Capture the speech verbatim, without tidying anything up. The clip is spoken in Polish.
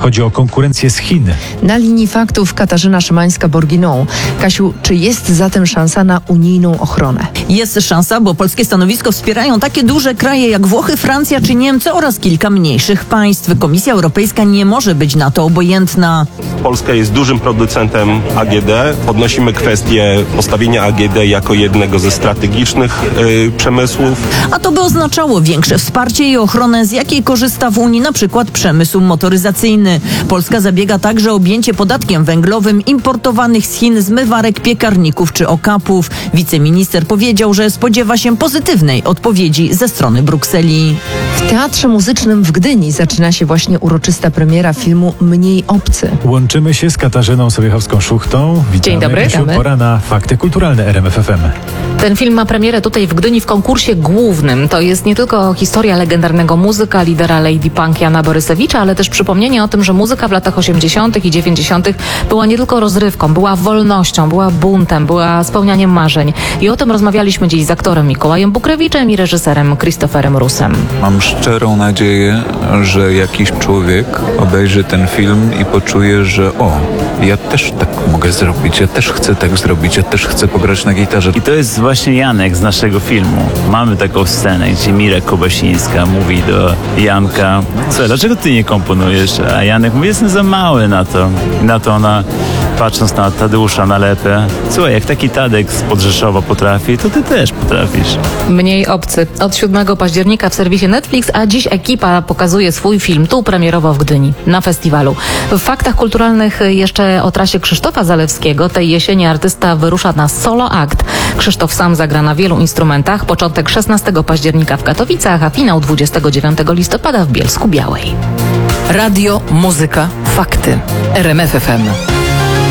Chodzi o konkurencję z Chin. Na linii faktów Katarzyna Szymańska-Borginą. Kasiu, czy jest zatem szansa na unijną ochronę? Jest szansa, bo polskie stanowisko wspierają takie duże kraje jak Włochy, Francja czy Niemcy oraz kilka mniejszych państw. Komisja Europejska nie może być na to obojętna. Polska jest dużym producentem A G D. Podnosimy kwestię postawienia A G D jako jednego ze strategicznych yy, przemysłów. A to by oznaczało większe wsparcie i ochronę, z jakiej korzysta w Unii na przykład przemysł motoryzacyjny. Polska zabiega także o objęcie podatkiem węglowym importowanych z Chin zmywarek, piekarników czy okapów. Wiceminister powiedział, że spodziewa się pozytywnej odpowiedzi ze strony Brukseli. W Teatrze Muzycznym w Gdyni zaczyna się właśnie uroczysta premiera filmu Mniej obcy. Łączymy się z Katarzyną Sobiechowską-Szuchtą. Witamy. Dzień dobry. Kasiu, Witamy. pora na fakty kulturalne R M F F M. Ten film ma premierę tutaj w Gdyni w konkursie głównym. To jest nie tylko historia legendarnego muzyka, lidera Lady Punk Jana Borysewicza, ale też przypomnienie o tym, że muzyka w latach osiemdziesiątych i dziewięćdziesiątych była nie tylko rozrywką, była wolnością, była buntem, była spełnianiem marzeń. I o tym rozmawialiśmy dziś z aktorem Mikołajem Bukrewiczem i reżyserem Christopherem Rusem. Mam szczerą nadzieję, że jakiś człowiek obejrzy ten film i poczuje, że o, ja też tak mogę zrobić, ja też chcę tak zrobić, ja też chcę pograć na gitarze. I to jest właśnie Janek z naszego filmu. Mamy taką scenę, gdzie Mira Kubasińska mówi do Janka: co, dlaczego ty nie komponujesz? A Janek mówi: jestem za mały na to. I na to ona, patrząc na Tadeusza Nalepę: słuchaj, jak taki Tadek z Podrzeszowa potrafi, to ty też potrafisz. Mniej obcy. Od siódmego października w serwisie Netflix, a dziś ekipa pokazuje swój film tu premierowo w Gdyni, na festiwalu. W faktach kulturalnych jeszcze o trasie Krzysztofa Zalewskiego. Tej jesieni artysta wyrusza na solo akt. Krzysztof sam zagra na wielu instrumentach. Początek szesnastego października w Katowicach, a finał dwudziestego dziewiątego listopada w Bielsku Białej. Radio, muzyka, fakty. R M F F M.